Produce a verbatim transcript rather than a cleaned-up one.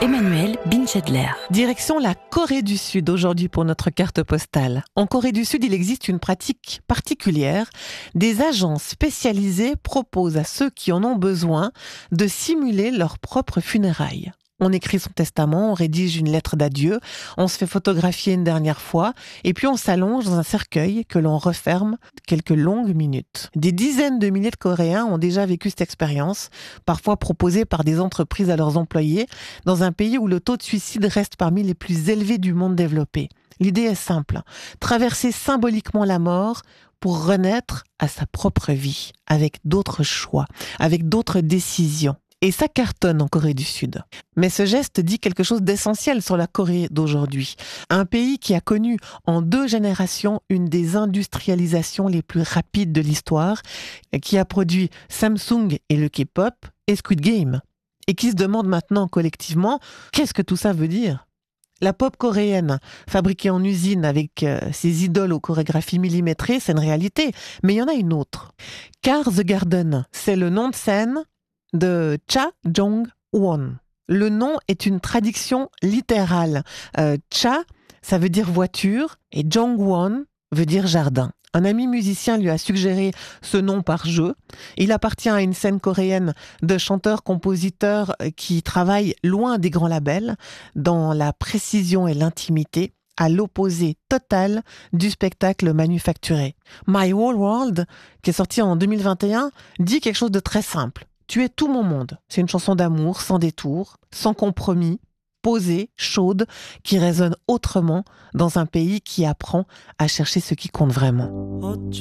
Emmanuel Binchedler. Direction la Corée du Sud aujourd'hui pour notre carte postale. En Corée du Sud, il existe une pratique particulière. Des agences spécialisées proposent à ceux qui en ont besoin de simuler leurs propres funérailles. On écrit son testament, on rédige une lettre d'adieu, on se fait photographier une dernière fois, et puis on s'allonge dans un cercueil que l'on referme quelques longues minutes. Des dizaines de milliers de Coréens ont déjà vécu cette expérience, parfois proposée par des entreprises à leurs employés, dans un pays où le taux de suicide reste parmi les plus élevés du monde développé. L'idée est simple, traverser symboliquement la mort pour renaître à sa propre vie, avec d'autres choix, avec d'autres décisions. Et ça cartonne en Corée du Sud. Mais ce geste dit quelque chose d'essentiel sur la Corée d'aujourd'hui. Un pays qui a connu en deux générations une des industrialisations les plus rapides de l'histoire, qui a produit Samsung et le K-pop et Squid Game. Et qui se demande maintenant collectivement, qu'est-ce que tout ça veut dire ? La pop coréenne, fabriquée en usine avec euh, ses idoles aux chorégraphies millimétrées, c'est une réalité. Mais il y en a une autre. Car The Garden, c'est le nom de scène de Cha Jong-won. Le nom est une traduction littérale. Euh, Cha, ça veut dire voiture, et Jong-won veut dire jardin. Un ami musicien lui a suggéré ce nom par jeu. Il appartient à une scène coréenne de chanteurs-compositeurs qui travaillent loin des grands labels, dans la précision et l'intimité, à l'opposé total du spectacle manufacturé. My Whole World, qui est sorti en deux mille vingt et un, dit quelque chose de très simple. Tu es tout mon monde. C'est une chanson d'amour, sans détour, sans compromis, posée, chaude, qui résonne autrement dans un pays qui apprend à chercher ce qui compte vraiment.